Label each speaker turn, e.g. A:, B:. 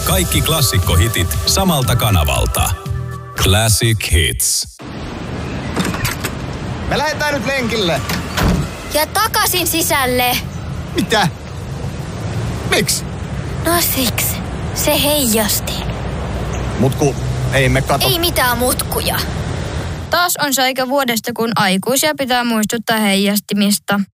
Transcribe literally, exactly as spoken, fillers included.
A: Kaikki klassikkohitit samalta kanavalta. Classic Hits.
B: Me lähdetään nyt lenkille.
C: Ja takaisin sisälle.
B: Mitä? Miksi?
C: No siksi. Se heijasti.
B: Mutku, ei me kato.
C: Ei mitään mutkuja.
D: Taas on se aika vuodesta, kun aikuisia pitää muistuttaa heijastimista.